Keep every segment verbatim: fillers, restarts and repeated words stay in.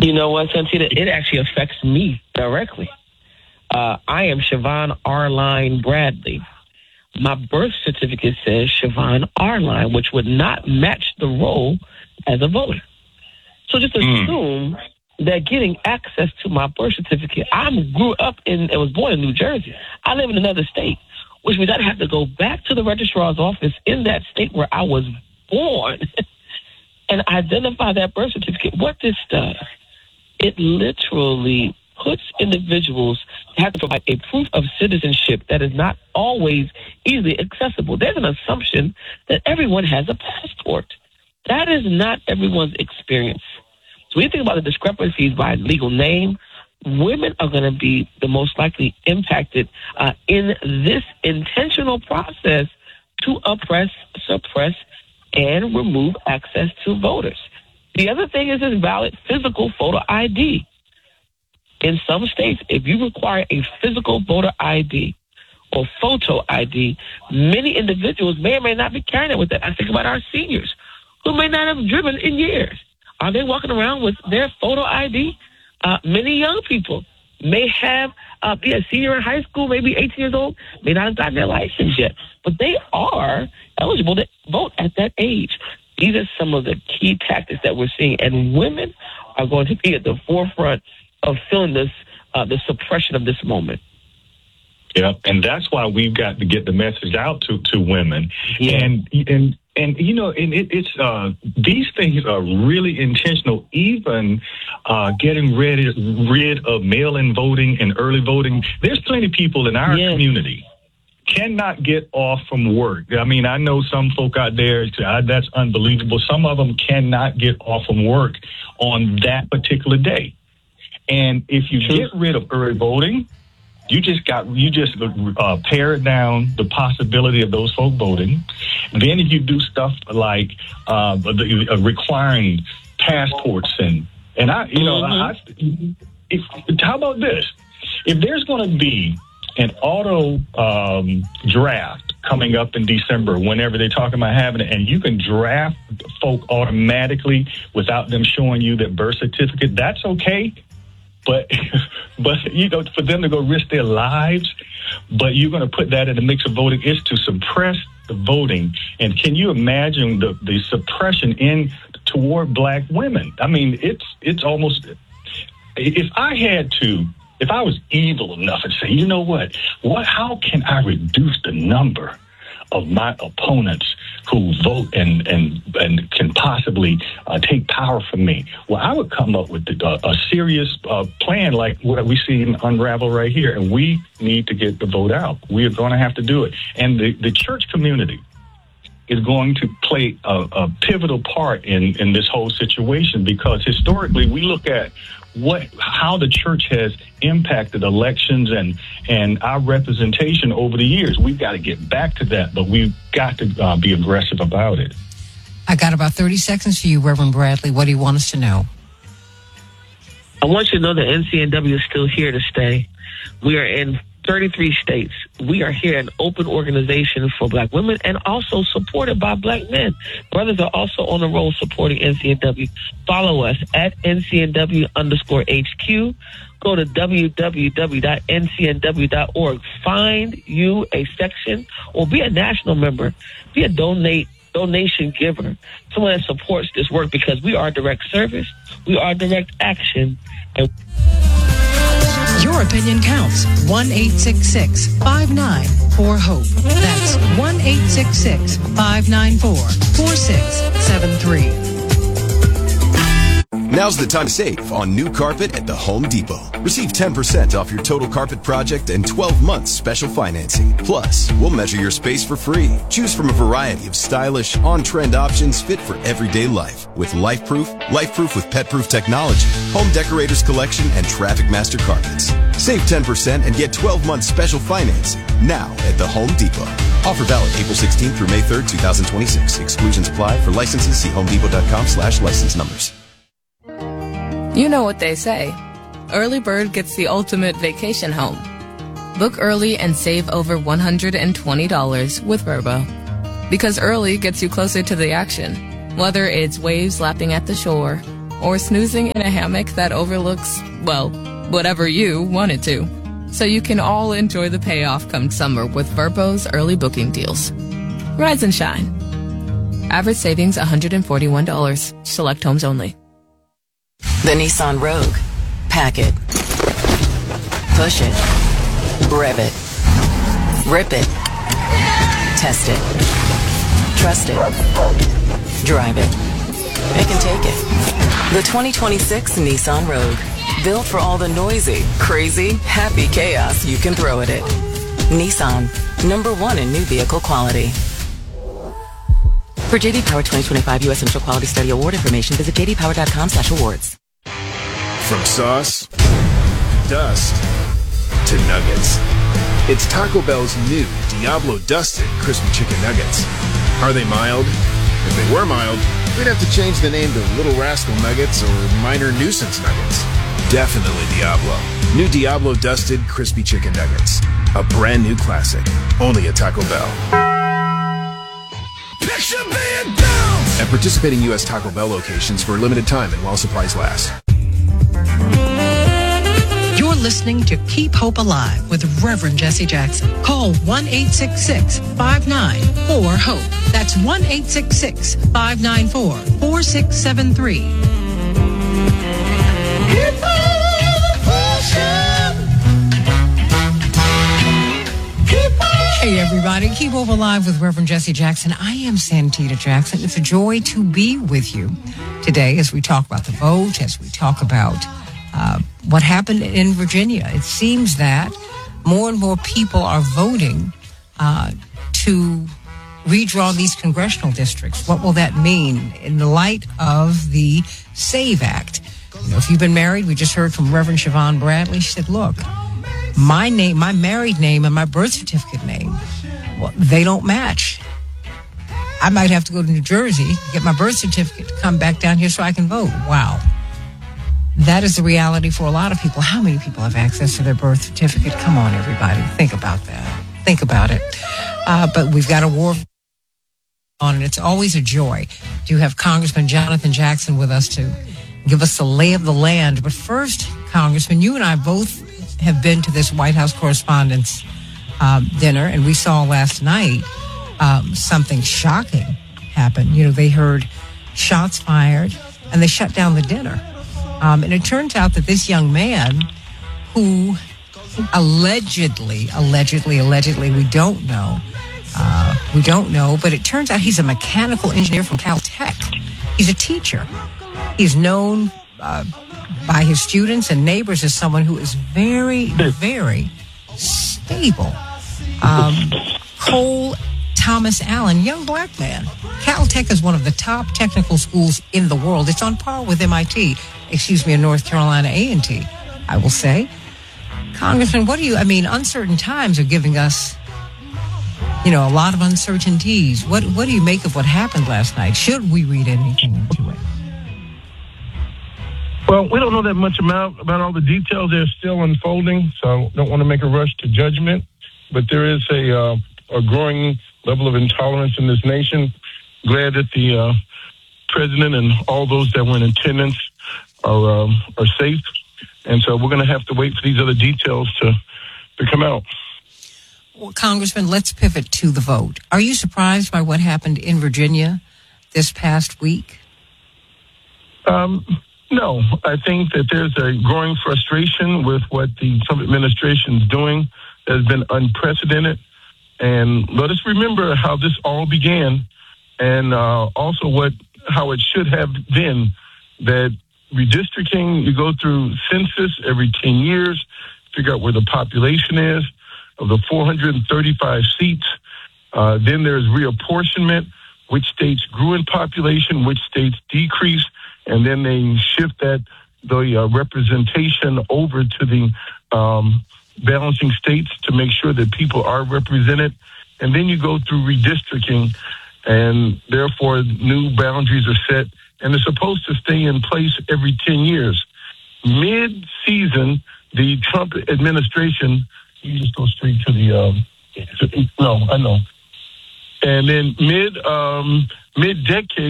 You know what, Santita? It actually affects me directly. Uh, I am Siobhan Arline Bradley. My birth certificate says Siobhan Arline, which would not match the role as a voter. So just assume mm. that getting access to my birth certificate, I grew up in, I was born in New Jersey. I live in another state, which means I'd have to go back to the registrar's office in that state where I was born and identify that birth certificate. What this does, it literally puts individuals to have to provide a proof of citizenship that is not always easily accessible. There's an assumption that everyone has a passport. That is not everyone's experience. So when you think about the discrepancies by legal name, women are going to be the most likely impacted uh, in this intentional process to oppress, suppress, and remove access to voters. The other thing is this valid physical photo I D. In some states, if you require a physical voter I D or photo I D, many individuals may or may not be carrying it with them. I think about our seniors who may not have driven in years. Are they walking around with their photo I D? Uh, many young people may have, uh, be a senior in high school, maybe eighteen years old, may not have gotten their license yet, but they are eligible to vote at that age. These are some of the key tactics that we're seeing, and women are going to be at the forefront of feeling this, uh, the suppression of this moment. Yeah, and that's why we've got to get the message out to, to women. Yeah. And, and, and, you know, and it, it's, uh, these things are really intentional, even, uh, getting rid, rid of mail-in voting and early voting. There's plenty of people in our yeah. community cannot get off from work. I mean, I know some folk out there, that's unbelievable. Some of them cannot get off from work on that particular day. And if you get rid of early voting, you just got you just uh, pare it down the possibility of those folk voting. Then if you do stuff like uh, the, uh, requiring passports and and I you know mm-hmm. I, if, how about this? If there's going to be an auto um, draft coming up in December, whenever they're talking about having it, and you can draft folk automatically without them showing you their birth certificate, that's okay. But, but you know, for them to go risk their lives, but you're going to put that in the mix of voting is to suppress the voting. And can you imagine the, the suppression in toward black women? I mean, it's it's almost, if I had to, if I was evil enough and say, you know what, what, how can I reduce the number of my opponents who vote and and, and can possibly uh, take power from me? Well, I would come up with the, uh, a serious uh, plan like what we see in Unravel right here, and we need to get the vote out. We are going to have to do it. And the, the church community is going to play a, a pivotal part in, in this whole situation, because historically we look at what how the church has impacted elections and and our representation over the years. We've got to get back to that, but we've got to uh, be aggressive about it. I got about thirty seconds for you, Reverend Bradley. What do you want us to know? I want you to know that N C N W is still here to stay. We are in thirty-three states. We are here, an open organization for black women and also supported by black men. Brothers are also on the roll supporting N C N W. Follow us at N C N W underscore H Q. Go to w w w dot n c n w dot org. Find you a section or be a national member. Be a donate donation giver. Someone that supports this work, because we are direct service. We are direct action. And your opinion counts. one eight six six, five nine four, HOPE. That's one eight six six, five nine four, four six seven three. Now's the time to save on new carpet at the Home Depot. Receive ten percent off your total carpet project and twelve months special financing. Plus, we'll measure your space for free. Choose from a variety of stylish, on-trend options fit for everyday life. With LifeProof, LifeProof with PetProof technology, Home Decorators Collection, and Traffic Master Carpets. Save ten percent and get twelve months special financing now at the Home Depot. Offer valid April sixteenth through May third, twenty twenty-six. Exclusions apply. For licenses, see homedepot.com slash license numbers. You know what they say. Early bird gets the ultimate vacation home. Book early and save over one hundred twenty dollars with Vrbo. Because early gets you closer to the action. Whether it's waves lapping at the shore or snoozing in a hammock that overlooks, well, whatever you want it to. So you can all enjoy the payoff come summer with Vrbo's early booking deals. Rise and shine. Average savings one hundred forty-one dollars. Select homes only. The Nissan Rogue. Pack it. Push it. Rev it. Rip it. Test it. Trust it. Drive it. It can take it. The twenty twenty-six Nissan Rogue. Built for all the noisy, crazy, happy chaos you can throw at it. Nissan. Number one in new vehicle quality. For J D Power twenty twenty-five U S Initial Quality Study Award information, visit j d power dot com slash awards. From sauce, dust, to nuggets. It's Taco Bell's new Diablo Dusted Crispy Chicken Nuggets. Are they mild? If they were mild, we'd have to change the name to Little Rascal Nuggets or Minor Nuisance Nuggets. Definitely Diablo. New Diablo Dusted Crispy Chicken Nuggets. A brand new classic. Only at Taco Bell. Picture being down! At participating U S Taco Bell locations for a limited time and while supplies last. You're listening to Keep Hope Alive with Reverend Jesse Jackson. Call one eight six six, five nine four, HOPE. That's one eight six six, five nine four, four six seven three. Hey, everybody. Keep Hope Alive with Reverend Jesse Jackson. I am Santita Jackson. It's a joy to be with you today as we talk about the vote, as we talk about uh, what happened in Virginia. It seems that more and more people are voting uh, to redraw these congressional districts. What will that mean in the light of the SAVE Act? You know, if you've been married, we just heard from Reverend Siobhan Bradley. She said, look, my name, my married name and my birth certificate name, well, they don't match. I might have to go to New Jersey to get my birth certificate to come back down here so I can vote. Wow. That is the reality for a lot of people. How many people have access to their birth certificate? Come on, everybody. Think about that. Think about it. Uh, but we've got a war on, and it's always a joy to have Congressman Jonathan Jackson with us to give us the lay of the land. But first, Congressman, you and I both have been to this White House Correspondents' um, dinner, and we saw last night um, something shocking happen. You know, they heard shots fired, and they shut down the dinner. Um, and it turns out that this young man, who allegedly, allegedly, allegedly, we don't know, uh, we don't know, but it turns out he's a mechanical engineer from Caltech. He's a teacher. He's known uh, by his students and neighbors as someone who is very, very stable. Um, Cole Thomas Allen, young black man. Caltech is one of the top technical schools in the world. It's on par with M I T, excuse me, and North Carolina A and T, I will say. Congressman, what do you, I mean, uncertain times are giving us, you know, a lot of uncertainties. What, what do you make of what happened last night? Should we read anything into it? Well, we don't know that much about, about all the details. They're still unfolding, so don't want to make a rush to judgment. But there is a uh, a growing level of intolerance in this nation. Glad that the uh, president and all those that were in attendance are um, are safe. And so we're going to have to wait for these other details to, to come out. Well, Congressman, let's pivot to the vote. Are you surprised by what happened in Virginia this past week? Um. No, I think that there's a growing frustration with what the Trump administration is doing that has been unprecedented. And let us remember how this all began, and uh, also what how it should have been, that redistricting, you go through census every ten years, figure out where the population is of the four hundred thirty-five seats. Uh, then there's reapportionment, which states grew in population, which states decreased. And then they shift that, the uh, representation over to the um, balancing states to make sure that people are represented. And then you go through redistricting, and therefore new boundaries are set, and they're supposed to stay in place every ten years. Mid-season, the Trump administration, you just go straight to the, um, no, I know. And then mid, um, mid-decade,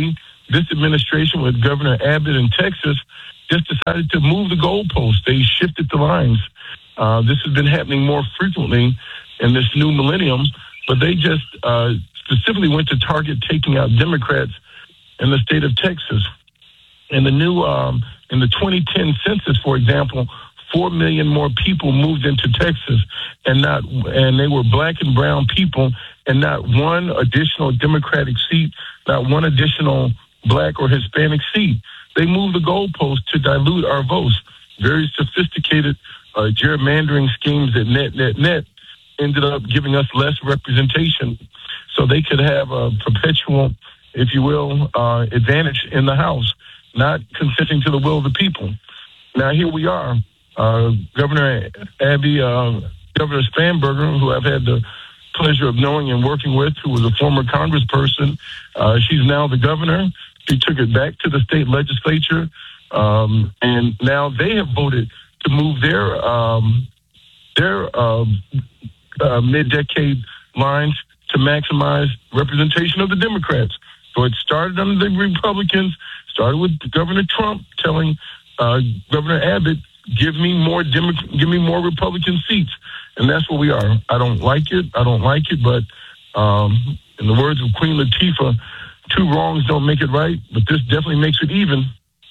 this administration with Governor Abbott in Texas just decided to move the goalposts. They shifted the lines. Uh, this has been happening more frequently in this new millennium, but they just uh, specifically went to target taking out Democrats in the state of Texas. In the new, um, in the twenty ten census, for example, four million more people moved into Texas, and not, and they were black and brown people, and not one additional Democratic seat, not one additional black or Hispanic seat. They moved the goalpost to dilute our votes. Very sophisticated uh, gerrymandering schemes that net, net, net ended up giving us less representation, so they could have a perpetual, if you will, uh, advantage in the House, not consenting to the will of the people. Now here we are. Uh, Governor Abby, uh, Governor Spanberger, who I've had the pleasure of knowing and working with, who was a former congressperson. Uh, she's now the governor. She took it back to the state legislature, um, and now they have voted to move their um, their uh, uh, mid-decade lines to maximize representation of the Democrats. So it started under the Republicans, started with Governor Trump telling uh, Governor Abbott, give me more Demo- give me more Republican seats. And that's where we are. I don't like it. I don't like it. But um, in the words of Queen Latifah, two wrongs don't make it right, but this definitely makes it even.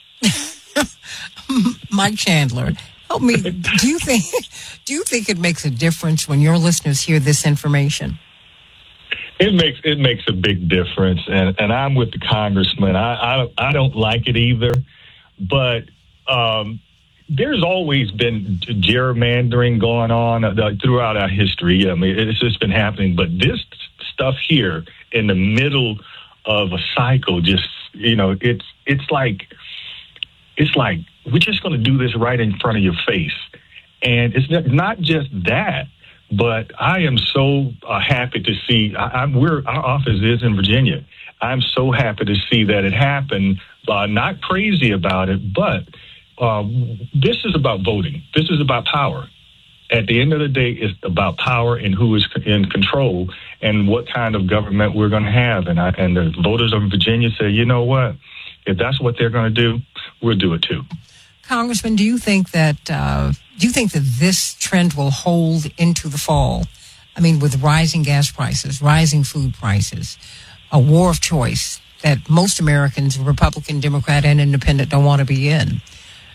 Mike Chandler, help me. Do you think do you think it makes a difference when your listeners hear this information? It makes it makes a big difference, and, and I'm with the congressman. I, I I don't like it either, but um, there's always been gerrymandering going on throughout our history. I mean, it's just been happening. But this stuff here in the middle of a cycle, just, you know, it's it's like it's like we're just going to do this right in front of your face, and it's not just that. But I am so uh, happy to see. I, I'm, we're our office is in Virginia. I'm so happy to see that it happened. Uh, not crazy about it, but uh, this is about voting. This is about power. At the end of the day, it's about power and who is in control and what kind of government we're going to have. And I, and the voters of Virginia say, you know what? If that's what they're going to do, we'll do it too. Congressman, do you think that uh, do you think that this trend will hold into the fall? I mean, with rising gas prices, rising food prices, a war of choice that most Americans, Republican, Democrat, and Independent, don't want to be in.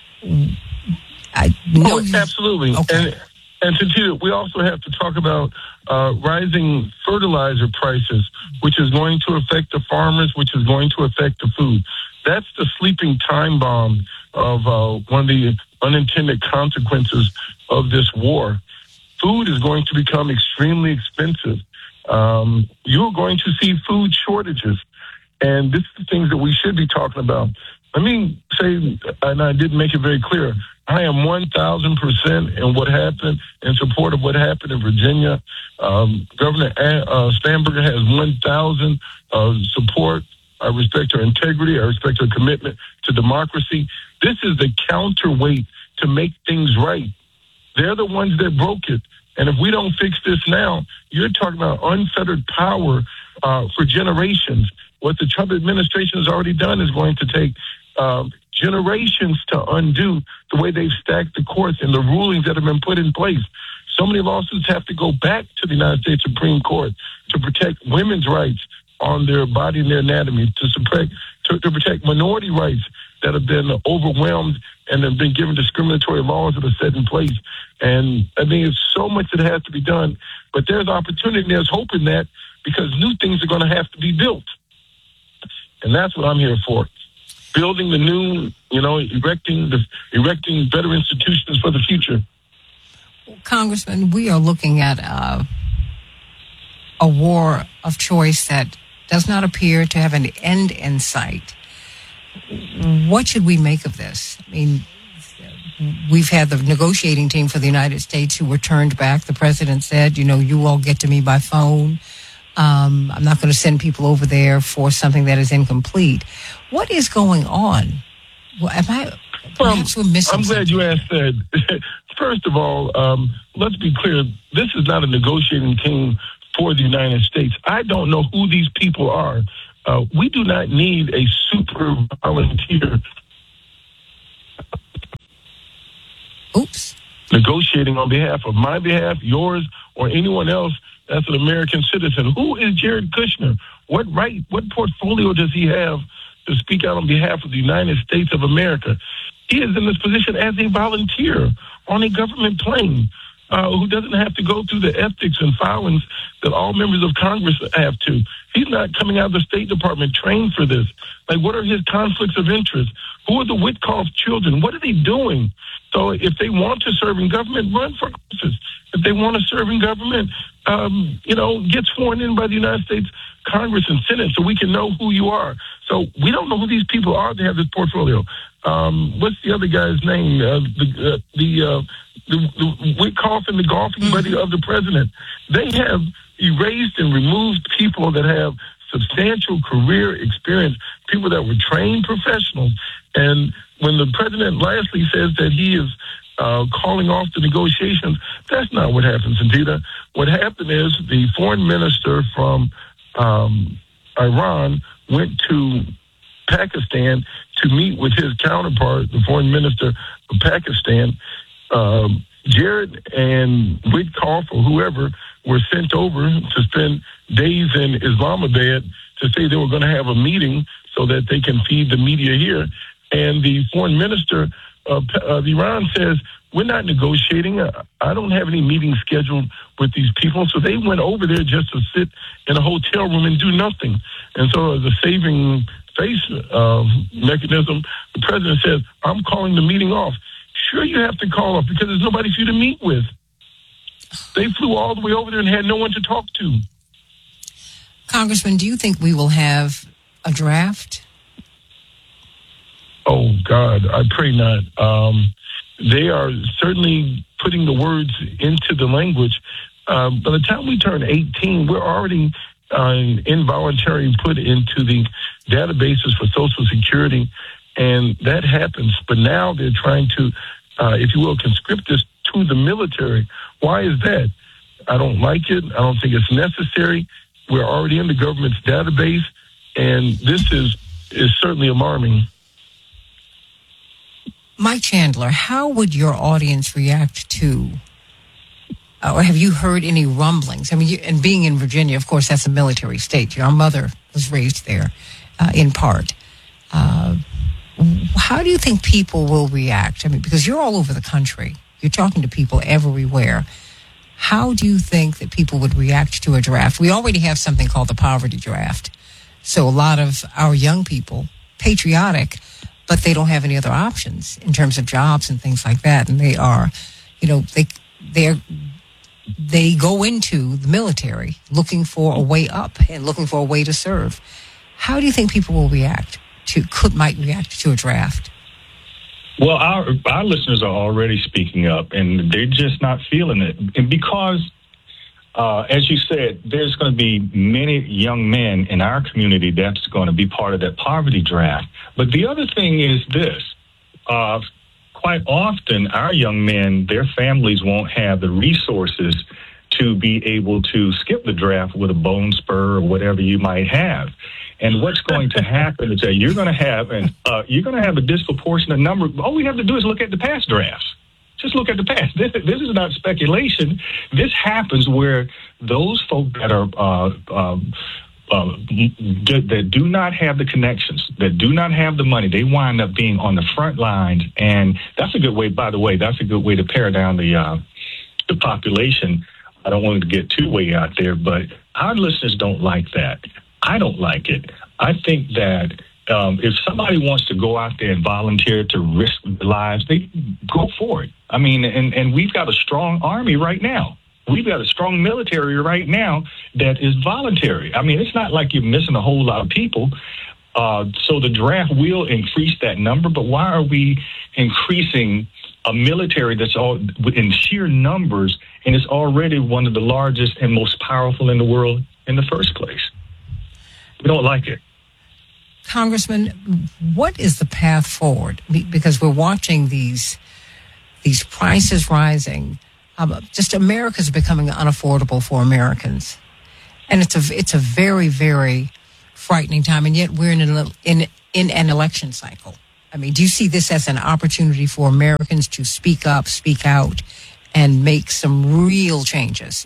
I know oh, absolutely. Okay. And, and Tantita, we also have to talk about uh, rising fertilizer prices, which is going to affect the farmers, which is going to affect the food. That's the sleeping time bomb of uh, one of the unintended consequences of this war. Food is going to become extremely expensive. Um, you're going to see food shortages. And this is the things that we should be talking about. Let me say, and I didn't make it very clear, I am one thousand percent in what happened, in support of what happened in Virginia. Um, Governor uh, Spanberger has one thousand uh, support. I respect her integrity. I respect her commitment to democracy. This is the counterweight to make things right. They're the ones that broke it. And if we don't fix this now, you're talking about unfettered power uh, for generations. What the Trump administration has already done is going to take uh, generations to undo the way they've stacked the courts and the rulings that have been put in place. So many lawsuits have to go back to the United States Supreme Court to protect women's rights on their body and their anatomy, to protect, to, to protect minority rights that have been overwhelmed and have been given discriminatory laws that are set in place. And I mean, it's so much that has to be done, but there's opportunity and there's hope in that because new things are going to have to be built. And that's what I'm here for. Building the new, you know, erecting the erecting better institutions for the future. Congressman, we are looking at uh, a war of choice that does not appear to have an end in sight. What should we make of this? I mean, we've had the negotiating team for the United States who were turned back. The president said, you know, you all get to me by phone. Um, I'm not going to send people over there for something that is incomplete. What is going on? Well, am I, perhaps well, we're missing I'm glad something. you asked that. First of all, um, let's be clear. This is not a negotiating team for the United States. I don't know who these people are. Uh, we do not need a super volunteer. Oops. Negotiating on behalf of my behalf, yours, or anyone else that's an American citizen. Who is Jared Kushner? What right, what portfolio does he have to speak out on behalf of the United States of America? He is in this position as a volunteer on a government plane, uh, who doesn't have to go through the ethics and filings that all members of Congress have to. He's not coming out of the State Department trained for this. Like, what are his conflicts of interest? Who are the Witkoff children? What are they doing? So if they want to serve in government, run for office. If they want to serve in government, um, you know, get sworn in by the United States Congress and Senate so we can know who you are. So we don't know who these people are that have this portfolio. Um, what's the other guy's name? Uh, the uh, the, uh, the the Witkoff and the golfing mm-hmm. buddy of the president. They have erased and removed people that have substantial career experience, people that were trained professionals. And when the president lastly says that he is uh, calling off the negotiations, that's not what happened, Santita. What happened is the foreign minister from um, Iran went to Pakistan to meet with his counterpart, the foreign minister of Pakistan. Um, Jared and Witkoff or whoever were sent over to spend days in Islamabad to say they were going to have a meeting so that they can feed the media here. And the foreign minister of, of Iran says, we're not negotiating. I don't have any meetings scheduled with these people. So they went over there just to sit in a hotel room and do nothing. And so as a saving face uh, mechanism, the president says, I'm calling the meeting off. Sure, you have to call off because there's nobody for you to meet with. They flew all the way over there and had no one to talk to. Congressman, do you think we will have a draft? Oh, God, I pray not. Um, they are certainly putting the words into the language. Um, by the time we turn eighteen, we're already uh, involuntarily put into the databases for Social Security, and that happens. But now they're trying to, uh, if you will, conscript this to the military. Why is that? I don't like it. I don't think it's necessary. We're already in the government's database, and this is is certainly alarming. Mike Chandler, how would your audience react to, uh, or have you heard any rumblings? I mean, you, and being in Virginia, of course, that's a military state. Your mother was raised there, uh, in part. Uh, how do you think people will react? I mean, because you're all over the country. You're talking to people everywhere. How do you think that people would react to a draft? We already have something called the poverty draft. So a lot of our young people, patriotic, but they don't have any other options in terms of jobs and things like that. And they are, you know, they they they go into the military looking for a way up and looking for a way to serve. How do you think people will react to, could might react to a draft? Well, our our listeners are already speaking up, and they're just not feeling it. And because, uh, as you said, there's going to be many young men in our community that's going to be part of that poverty draft. But the other thing is this. Uh, quite often, our young men, their families won't have the resources to be able to skip the draft with a bone spur or whatever you might have. And what's going to happen is that you're going to have an uh, you're going to have a disproportionate number. All we have to do is look at the past drafts. Just look at the past. This, this is not speculation. This happens where those folk that are uh, uh, uh, d- that do not have the connections, that do not have the money, they wind up being on the front lines. And that's a good way. By the way, that's a good way to pare down the uh, the population. I don't want to get too way out there, but our listeners don't like that. I don't like it. I think that um, if somebody wants to go out there and volunteer to risk their lives, they go for it. I mean, and, and we've got a strong army right now. We've got a strong military right now that is voluntary. I mean, it's not like you're missing a whole lot of people. Uh, so the draft will increase that number, but why are we increasing a military that's all in sheer numbers and is already one of the largest and most powerful in the world in the first place? We don't like it. Congressman, what is the path forward? Because we're watching these these prices rising. Um, just America's becoming unaffordable for Americans, and it's a it's a very very frightening time, and yet we're in an, in, in an election cycle. I mean, do you see this as an opportunity for Americans to speak up, speak out, and make some real changes?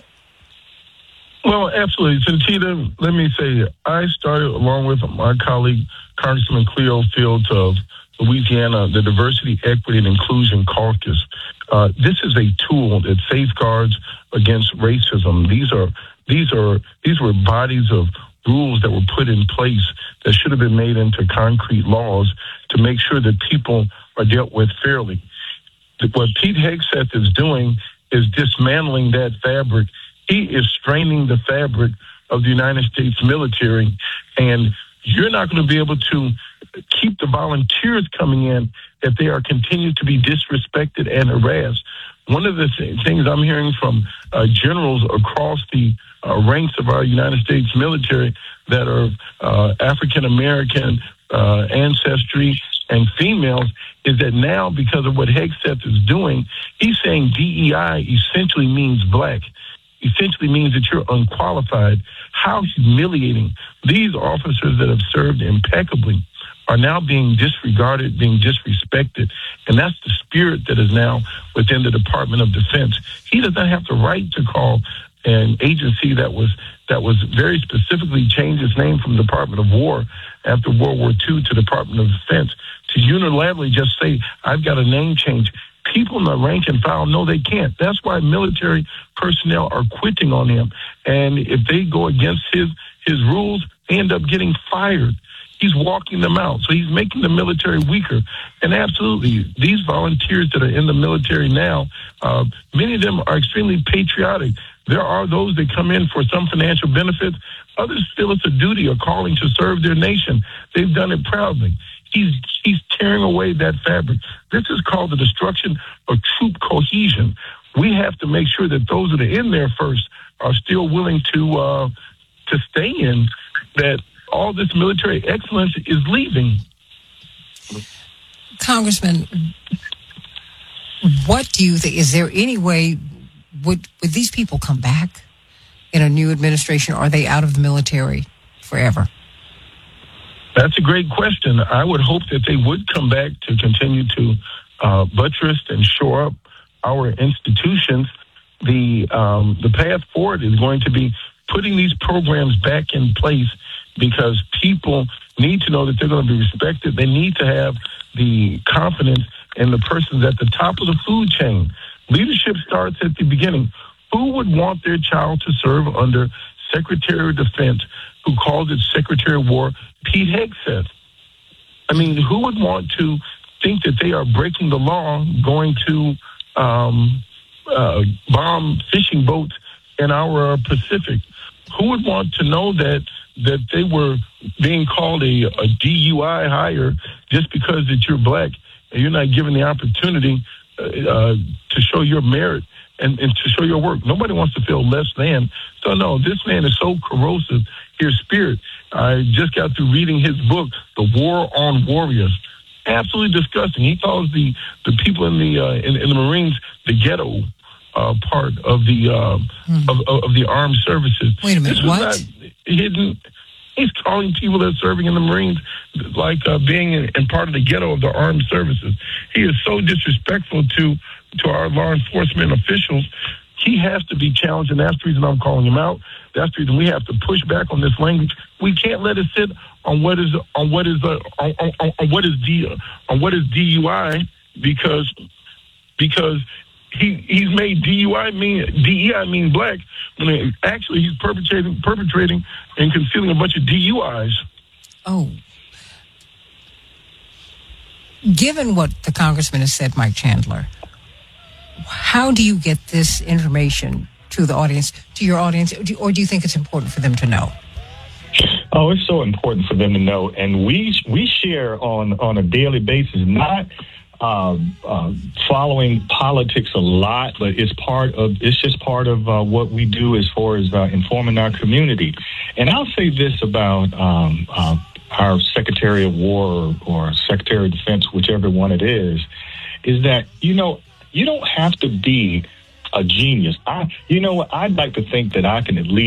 Well, absolutely. Santita, let me say, I started along with my colleague, Congressman Cleo Fields of Louisiana, the Diversity, Equity, and Inclusion Caucus. Uh, this is a tool that safeguards against racism. These are these are these were bodies of rules that were put in place that should have been made into concrete laws to make sure that people are dealt with fairly. What Pete Hegseth is doing is dismantling that fabric. He is straining the fabric of the United States military, and you're not going to be able to keep the volunteers coming in if they are continued to be disrespected and harassed. One of the th- things I'm hearing from uh, generals across the uh, ranks of our United States military that are uh, African-American uh, ancestry and females is that now, because of what Hegseth is doing, he's saying D E I essentially means black. Essentially means that you're unqualified. How humiliating. These officers that have served impeccably are now being disregarded, being disrespected. And that's the spirit that is now within the Department of Defense. He does not have the right to call an agency that was that was very specifically changed its name from Department of War after World War Two to Department of Defense to unilaterally just say, I've got a name change. People in the rank and file know they can't. That's why military personnel are quitting on him. And if they go against his his rules, they end up getting fired. He's walking them out. So he's making the military weaker. And absolutely, these volunteers that are in the military now, uh, many of them are extremely patriotic. There are those that come in for some financial benefits. Others feel it's a duty or calling to serve their nation. They've done it proudly. He's he's tearing away that fabric. This is called the destruction of troop cohesion. We have to make sure that those that are in there first are still willing to uh, to stay in, that all this military excellence is leaving. Congressman, what do you think? Is there any way, would, would these people come back in a new administration? Or are they out of the military forever? That's a great question. I would hope that they would come back to continue to uh, buttress and shore up our institutions. The um, the path forward is going to be putting these programs back in place, because people need to know that they're going to be respected. They need to have the confidence in the persons at the top of the food chain. Leadership starts at the beginning. Who would want their child to serve under Secretary of Defense, who calls it Secretary of War, Pete Hegseth? I mean, who would want to think that they are breaking the law going to um, uh, bomb fishing boats in our Pacific? Who would want to know that that they were being called a, a D U I hire just because that you're black and you're not given the opportunity uh, uh, to show your merit and, and to show your work? Nobody wants to feel less than. So, no, this man is so corrosive, his spirit. I just got through reading his book, The War on Warriors. Absolutely disgusting. He calls the, the people in the uh, in, in the Marines the ghetto uh, part of the uh, mm. of, of the armed services. Wait a minute, this was what? Not hidden. He's calling people that are serving in the Marines like uh, being in, in part of the ghetto of the armed services. He is so disrespectful to to our law enforcement officials. He has to be challenged, and that's the reason I'm calling him out. That's the reason we have to push back on this language. We can't let it sit on what is on what is uh, on, on, on what is D on what is D U I because because he he's made D U I mean D E I mean black when actually he's perpetrating perpetrating and concealing a bunch of D U Is. Oh. Given what the congressman has said, Mike Chandler, how do you get this information to the audience, to your audience, or do you think it's important for them to know? Oh, it's so important for them to know, and we we share on on a daily basis, not uh, uh, following politics a lot, but it's part of it's just part of uh, what we do as far as uh, informing our community. And I'll say this about um, uh, our Secretary of War or, or Secretary of Defense, whichever one it is, is that you know you don't have to be a genius. I, you know what? I'd like to think that I can at least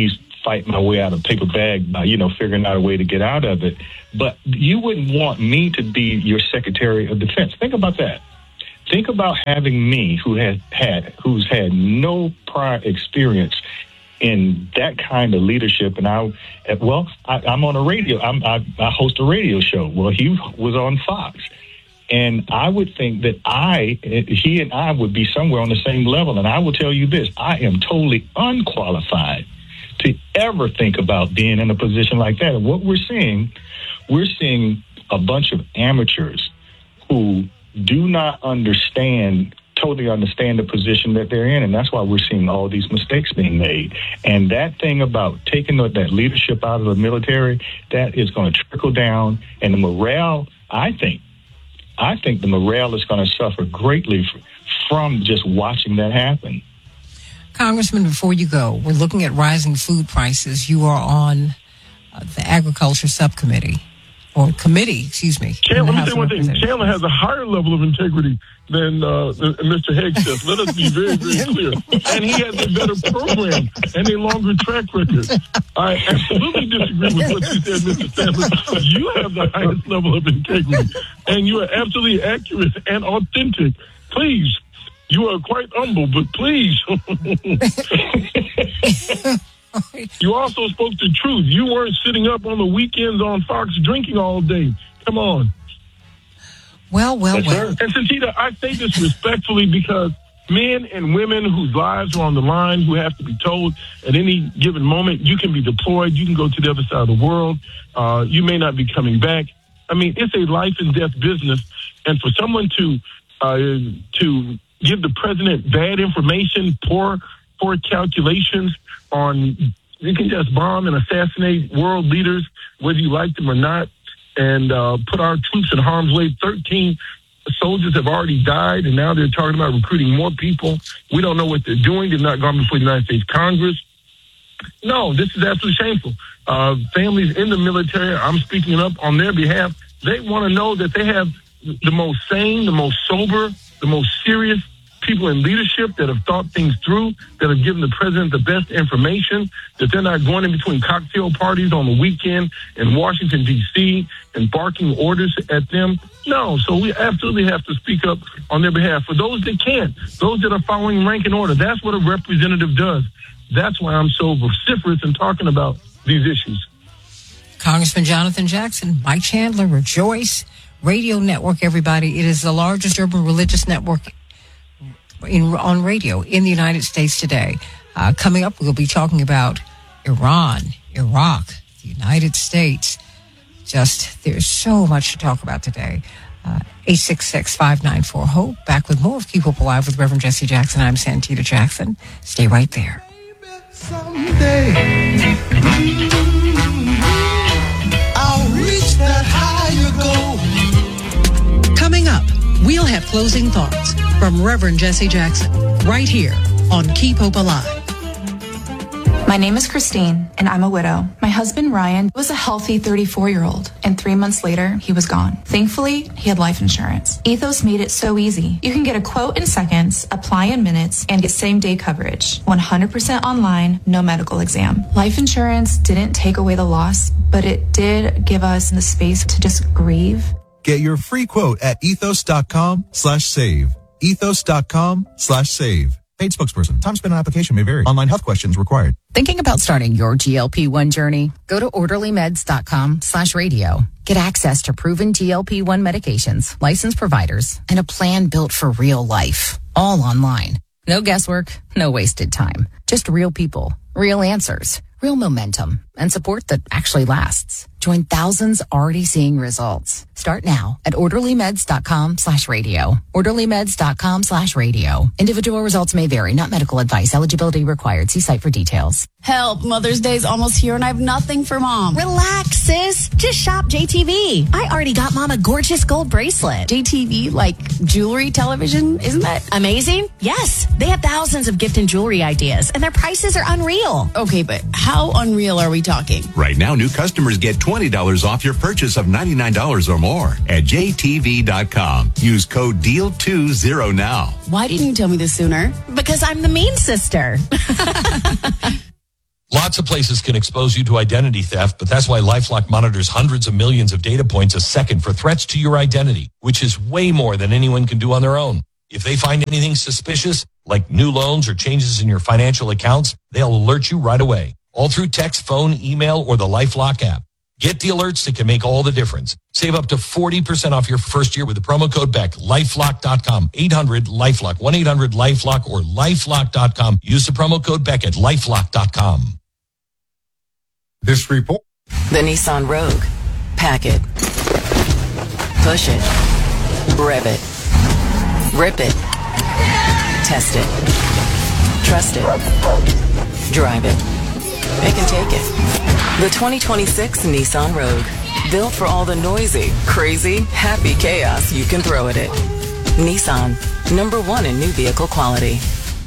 fight my way out of a paper bag by, you know, figuring out a way to get out of it. But you wouldn't want me to be your Secretary of Defense. Think about that. Think about having me, who has had, who's had no prior experience in that kind of leadership. And I, well, I, I'm on a radio, I'm, I, I host a radio show. Well, he was on Fox. And I would think that I, he and I would be somewhere on the same level. And I will tell you this, I am totally unqualified to ever think about being in a position like that. And what we're seeing, we're seeing a bunch of amateurs who do not understand, totally understand the position that they're in. And that's why we're seeing all these mistakes being made. And that thing about taking that leadership out of the military, that is going to trickle down. And the morale, I think, I think the morale is going to suffer greatly from just watching that happen. Congressman, before you go, we're looking at rising food prices. You are on uh, the Agriculture Subcommittee, or committee, excuse me. Chandler, let me say one thing. Chandler has a higher level of integrity than uh, Mister Hegseth. Let us be very, very clear. And he has a better program and a longer track record. I absolutely disagree with what you said, Mister Sanders. You have the highest level of integrity, and you are absolutely accurate and authentic. Please, you are quite humble, but please. You also spoke the truth. You weren't sitting up on the weekends on Fox drinking all day. Come on. Well, well, yes, well. Sir. And Santita, I say this respectfully because men and women whose lives are on the line, who have to be told at any given moment, you can be deployed, you can go to the other side of the world, uh, you may not be coming back. I mean, it's a life and death business. And for someone to uh, to give the president bad information, poor, poor calculations on, you can just bomb and assassinate world leaders, whether you like them or not, and uh, put our troops in harm's way. thirteen soldiers have already died, and now they're talking about recruiting more people. We don't know what they're doing. They've not gone before the United States Congress. No, this is absolutely shameful. Uh, families in the military, I'm speaking up on their behalf, they want to know that they have the most sane, the most sober, the most serious people in leadership that have thought things through, that have given the president the best information, that they're not going in between cocktail parties on the weekend in Washington, D C, and barking orders at them. No, so we absolutely have to speak up on their behalf. For those that can't, those that are following rank and order, that's what a representative does. That's why I'm so vociferous in talking about these issues. Congressman Jonathan Jackson, Mike Chandler, Rejoice Radio Network, everybody. It is the largest urban religious network In, on radio in the United States today. Uh, coming up, we'll be talking about Iran, Iraq, the United States. Just, there's so much to talk about today. Uh, eight six six, five nine four, HOPE. Back with more of Keep Hope Alive with Reverend Jesse Jackson. I'm Santita Jackson. Stay right there. Someday, I'll reach that higher goal. Coming up, we'll have closing thoughts from Reverend Jesse Jackson right here on Keep Hope Alive. My name is Christine, and I'm a widow. My husband, Ryan, was a healthy thirty-four-year-old, and three months later, he was gone. Thankfully, he had life insurance. Ethos made it so easy. You can get a quote in seconds, apply in minutes, and get same-day coverage. one hundred percent online, no medical exam. Life insurance didn't take away the loss, but it did give us the space to just grieve. Get your free quote at ethos.com slash save. Ethos.com slash save. Paid spokesperson. Time spent on application may vary. Online health questions required. Thinking about starting your G L P one journey? Go to orderlymeds.com slash radio. Get access to proven G L P one medications, licensed providers, and a plan built for real life. All online. No guesswork, no wasted time. Just real people, real answers, real momentum, and support that actually lasts. Join thousands already seeing results. Start now at orderlymeds.com slash radio. Orderlymeds.com slash radio. Individual results may vary, not medical advice. Eligibility required. See site for details. Help, Mother's Day's almost here and I have nothing for Mom. Relax, sis. Just shop J T V. I already got Mom a gorgeous gold bracelet. J T V, like jewelry television, isn't that amazing? Yes. They have thousands of gift and jewelry ideas and their prices are unreal. Okay, but how unreal are we talking? Right now, new customers get twenty dollars off your purchase of ninety-nine dollars or more at J T V dot com. Use code D E A L twenty now. Why didn't you tell me this sooner? Because I'm the mean sister. Lots of places can expose you to identity theft, but that's why LifeLock monitors hundreds of millions of data points a second for threats to your identity, which is way more than anyone can do on their own. If they find anything suspicious, like new loans or changes in your financial accounts, they'll alert you right away, all through text, phone, email, or the LifeLock app. Get the alerts that can make all the difference. Save up to forty percent off your first year with the promo code Beck. LifeLock dot com. eight hundred LifeLock. one eight hundred LifeLock or LifeLock dot com. Use the promo code Beck at LifeLock dot com. This report. The Nissan Rogue. Pack it. Push it. Rev it. Rip it. Test it. Trust it. Drive it. It can take it. The twenty twenty-six Nissan Rogue. Built for all the noisy, crazy, happy chaos you can throw at it. Nissan. Number one in new vehicle quality.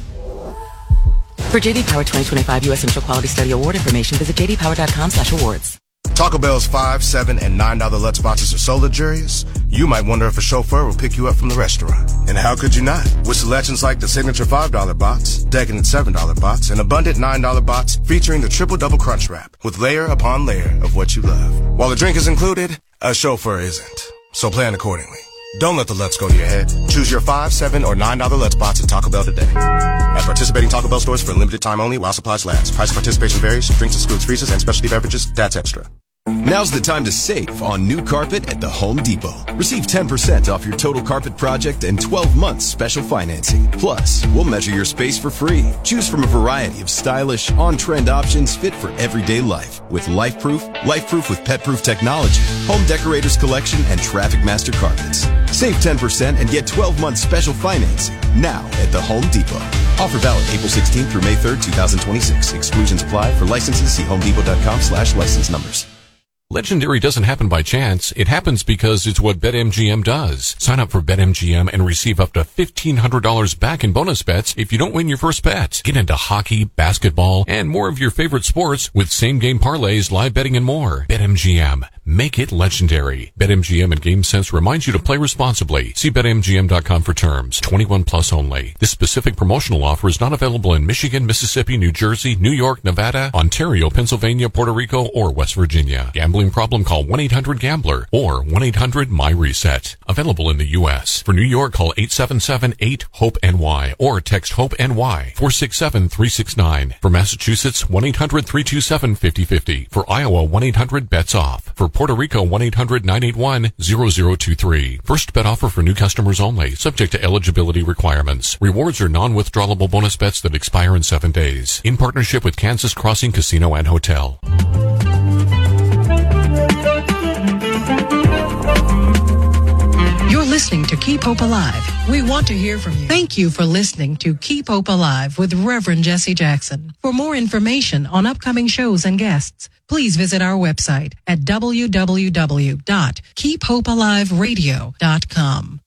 For J D Power twenty twenty-five U S Initial Quality Study Award information, visit j d power dot com slash awards. Taco Bell's five, seven, and nine dollar Lutz boxes are so luxurious, you might wonder if a chauffeur will pick you up from the restaurant. And how could you not? With selections like the signature five dollar box, decadent seven dollar box, and abundant nine dollar box featuring the triple double crunch wrap with layer upon layer of what you love. While the drink is included, a chauffeur isn't. So plan accordingly. Don't let the Lutz go to your head. Choose your five, seven, or nine dollar Lutz box at Taco Bell today. At participating Taco Bell stores for a limited time only while supplies last. Price of participation varies. Drinks excludes freezers and specialty beverages. That's extra. Now's the time to save on new carpet at the Home Depot. Receive ten percent off your total carpet project and twelve months special financing. Plus, we'll measure your space for free. Choose from a variety of stylish, on-trend options fit for everyday life. With LifeProof, LifeProof with PetProof technology, Home Decorators Collection, and Traffic Master Carpets. Save ten percent and get twelve months special financing now at the Home Depot. Offer valid April sixteenth through May third, twenty twenty-six. Exclusions apply. For licenses, see homedepot.com slash license numbers. Legendary doesn't happen by chance. It happens because it's what BetMGM does. Sign up for BetMGM and receive up to fifteen hundred dollars back in bonus bets if you don't win your first bet. Get into hockey, basketball, and more of your favorite sports with same-game parlays, live betting, and more. BetMGM. Make it legendary. BetMGM and GameSense reminds you to play responsibly. See Bet M G M dot com for terms. twenty-one plus only. This specific promotional offer is not available in Michigan, Mississippi, New Jersey, New York, Nevada, Ontario, Pennsylvania, Puerto Rico, or West Virginia. Gambling problem? Call one eight hundred gambler or one eight hundred my reset. Available in the U S. For New York, call eight seven seven eight hope N Y or text HOPE-NY four six seven three six nine. For Massachusetts, one eight hundred three two seven five zero five zero. For Iowa, one eight hundred bets off. For Puerto Rico, one eight hundred nine eight one zero zero two three. First bet offer for new customers only, subject to eligibility requirements. Rewards are non-withdrawable bonus bets that expire in seven days. In partnership with Kansas Crossing Casino and Hotel. You're listening to Keep Hope Alive. We want to hear from you. Thank you for listening to Keep Hope Alive with Reverend Jesse Jackson. For more information on upcoming shows and guests, please visit our website at w w w dot keep hope alive radio dot com.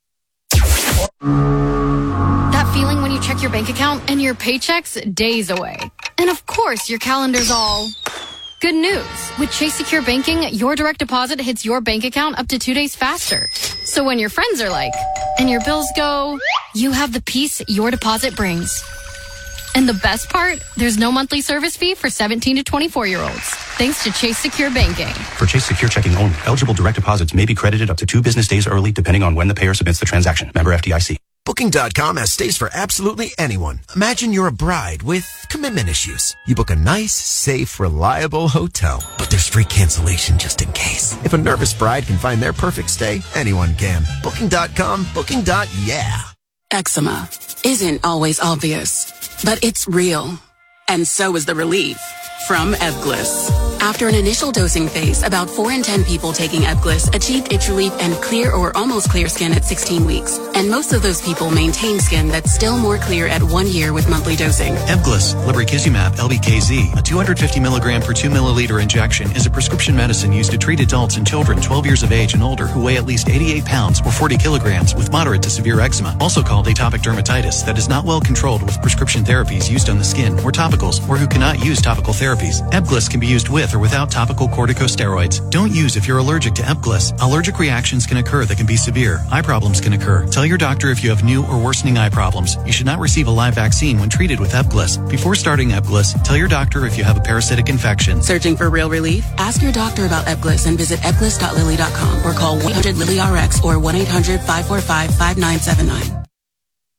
That feeling when you check your bank account and your paycheck's days away. And of course, your calendar's all... Good news. With Chase Secure Banking, your direct deposit hits your bank account up to two days faster. So when your friends are like, and your bills go, you have the peace your deposit brings. And the best part, there's no monthly service fee for seventeen to twenty-four year olds. Thanks to Chase Secure Banking. For Chase Secure Checking only, eligible direct deposits may be credited up to two business days early depending on when the payer submits the transaction. Member F D I C. Booking dot com has stays for absolutely anyone. Imagine you're a bride with commitment issues. You book a nice, safe, reliable hotel, but there's free cancellation just in case. If a nervous bride can find their perfect stay, anyone can. Booking dot com, booking. Yeah. Eczema isn't always obvious, but it's real. And so is the relief from Ebglyss. After an initial dosing phase, about four in ten people taking Ebglyss achieved itch relief and clear or almost clear skin at sixteen weeks. And most of those people maintain skin that's still more clear at one year with monthly dosing. Ebglyss, lebrikizumab L B K Z, a two hundred fifty milligram per two milliliter injection, is a prescription medicine used to treat adults and children twelve years of age and older who weigh at least eighty-eight pounds or forty kilograms with moderate to severe eczema, also called atopic dermatitis, that is not well controlled with prescription therapies used on the skin or topicals, or who cannot use topical therapies. Ebglyss can be used with with or without topical corticosteroids. Don't use if you're allergic to Epglis. Allergic reactions can occur that can be severe. Eye problems can occur. Tell your doctor if you have new or worsening eye problems. You should not receive a live vaccine when treated with Epglis. Before starting Epglis, tell your doctor if you have a parasitic infection. Searching for real relief? Ask your doctor about Epglis and visit epglis dot lilly dot com or call one eight hundred lilly R X or one eight hundred five four five five nine seven nine.